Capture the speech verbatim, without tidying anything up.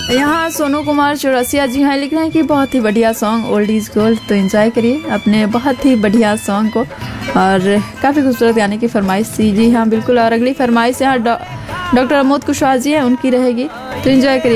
यहाँ सोनू कुमार चौरसिया जी हाँ लिख रहे हैं कि बहुत ही बढ़िया सॉन्ग ओल्ड इज गोल्ड। तो एंजॉय करिए अपने बहुत ही बढ़िया सॉन्ग को। और काफ़ी खूबसूरत गाने की फरमाइश थी जी हाँ बिल्कुल। और अगली फरमाइश यहाँ डॉक्टर अमोद कुशवाहा जी हैं, उनकी रहेगी। तो एंजॉय करिए।